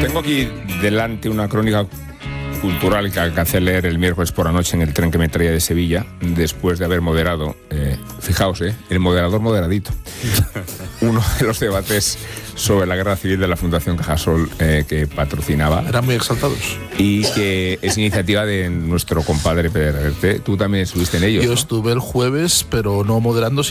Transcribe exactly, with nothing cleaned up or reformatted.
tengo aquí delante una crónica cultural que alcancé a leer el miércoles por la noche en el tren que me traía de Sevilla, después de haber moderado, eh, fijaos, eh, el moderador moderadito, uno de los debates sobre la guerra civil de la Fundación Cajasol eh, que patrocinaba. Eran muy exaltados. Y que es iniciativa de nuestro compadre Pedro Reverte. Tú también estuviste en ello. Yo ¿no? estuve el jueves, pero no moderando,